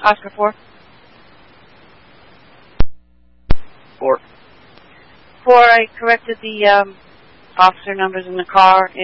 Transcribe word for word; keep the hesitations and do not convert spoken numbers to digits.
Oscar four. Four. Four, I corrected the um, officer numbers in the car